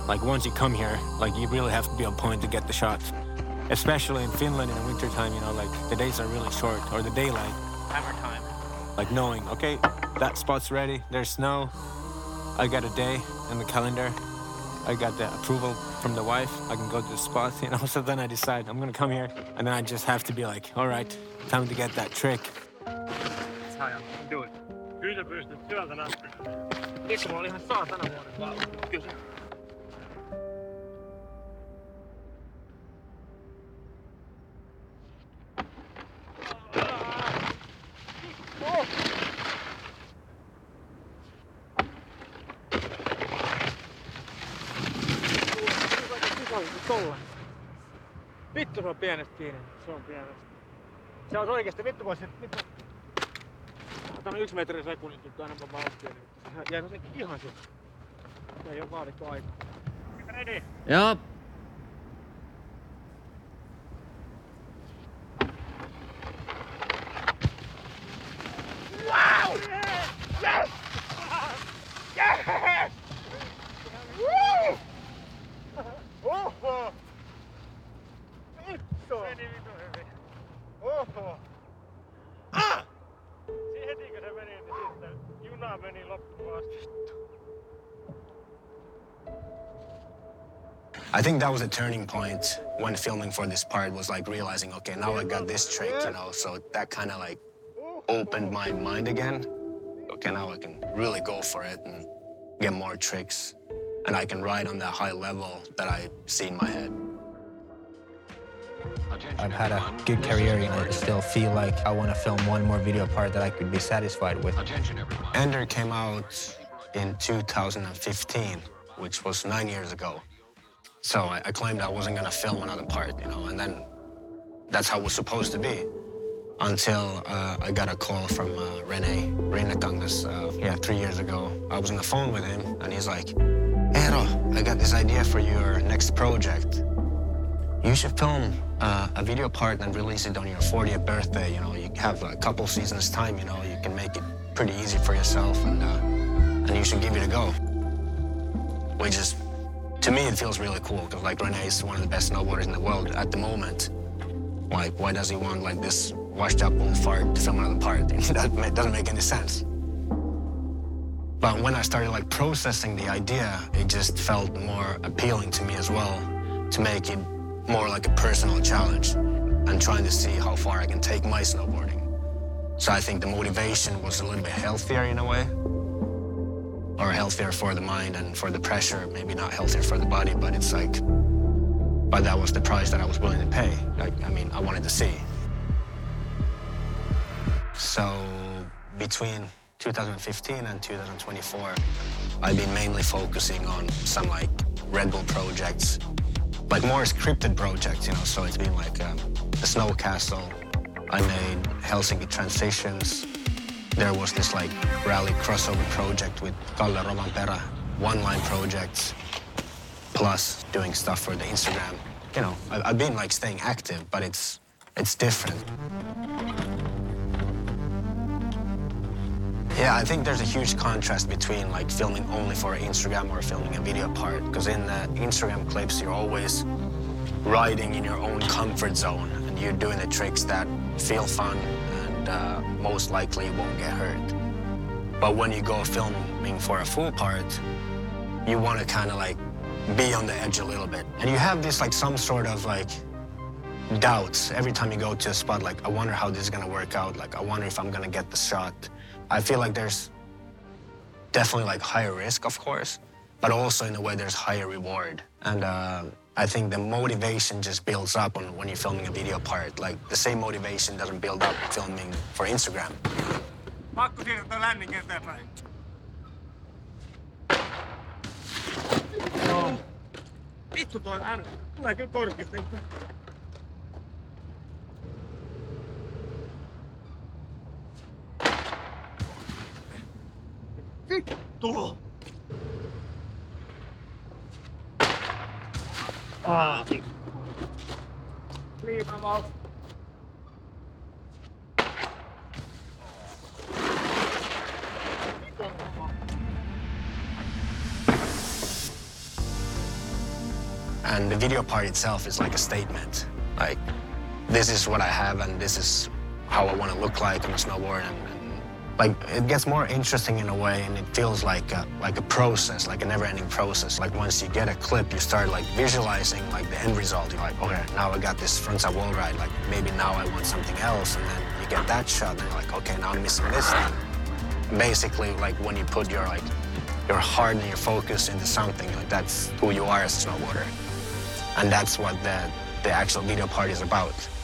Like once you come here, like you really have to be on point to get the shots. Especially in Finland in the wintertime, you know, like the days are really short, or the daylight, hammer time. Like knowing, okay, that spot's ready, there's snow, I got a day in the calendar, I got the approval from the wife, I can go to the spot, you know, so then I decide I'm gonna come here, and then I just have to be like, all right, time to get that trick. That's how I do it. Kyllä pystyt sieltä näyttää. Itse mulla oli ihan saatana huono valmis. Kyllä. Tolla. Vittu se on pienestä kiinni. Se on pienestä. Se on oikeesti vittu voisi... Tää on 1 metri sekunnin tuttu enemmän vauhtia. Jäi se ihan sun. Se ei oo vaadittu aikaa. Ready? Joo. Wow! Yes! Yes! Woo! Oho! Vittu! Meni vittu hyvin. Oho! Ah! Heti kun se meni, niin sitten juna meni loppuun asti. I think that was a turning point when filming for this part, was like realizing, okay, now I got this trick, you know, so that kind of like opened my mind again. Okay, now I can really go for it and get more tricks, and I can ride on that high level that I see in my head. I've had a good career, you know, I still feel like I want to film one more video part that I could be satisfied with. Ender came out in 2015, which was 9 years ago. So I claimed I wasn't gonna film another part, you know, and then that's how it was supposed to be. Until I got a call from Rene Rinnekangas 3 years ago. I was on the phone with him, and he's like, Eero, I got this idea for your next project. You should film a video part and release it on your 40th birthday. You know, you have a couple seasons time, you know, you can make it pretty easy for yourself, and you should give it a go. Which is, to me, it feels really cool, because like Rene is one of the best snowboarders in the world at the moment. Like, why does he want like this washed up old fart to film another part? That doesn't make any sense. But when I started like processing the idea, it just felt more appealing to me as well, to make it more like a personal challenge and trying to see how far I can take my snowboarding. So I think the motivation was a little bit healthier in a way, or healthier for the mind and for the pressure, maybe not healthier for the body, but it's like, but that was the price that I was willing to pay. Like, I mean, I wanted to see. So between 2015 and 2024, I've been mainly focusing on some like Red Bull projects, like more scripted projects, you know, so it's been like the Snow Castle, I made Helsinki Transitions, there was this like rally crossover project with Kalle Rovanperä, one-line projects, plus doing stuff for the Instagram. You know, I've been like staying active, but it's different. Yeah, I think there's a huge contrast between like filming only for Instagram or filming a video part, because in the Instagram clips, you're always riding in your own comfort zone and you're doing the tricks that feel fun and most likely won't get hurt. But when you go filming for a full part, you want to kind of like be on the edge a little bit. And you have this like some sort of like doubts every time you go to a spot, like, I wonder how this is gonna work out. Like, I wonder if I'm gonna get the shot. I feel like there's definitely like higher risk, of course, but also in a way there's higher reward. And I think the motivation just builds up when you're filming a video part. Like, the same motivation doesn't build up filming for Instagram. Pakko siirtää lännin eteenpäin. Vittu toi ääni. Tulee kyllä korkeasti. Vittu! Liimaval. And the video part itself is like a statement. Like, this is what I have and this is how I want to look like on a snowboard. And like, it gets more interesting in a way, and it feels like a process, like a never-ending process. Like, once you get a clip, you start like visualizing like the end result. You're like, okay, now I got this frontside wall ride. Like, maybe now I want something else. And then you get that shot, and you're like, okay, now I'm missing this thing. Basically, like when you put your heart and your focus into something, like that's who you are as a snowboarder. And that's what the actual video part is about.